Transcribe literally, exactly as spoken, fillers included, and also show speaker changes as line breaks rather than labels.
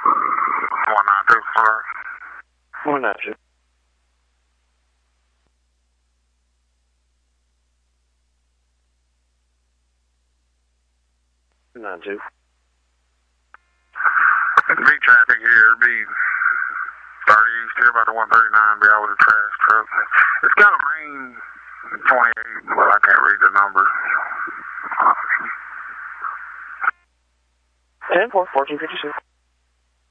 one nine two, sir.
one nine two. nine two.
It'd be traffic here. It'd be thirty east here about the one thirty-nine, be out with a trash truck. It's got a main twenty-eight, but I can't read the numbers.
ten four, fourteen fifty-six.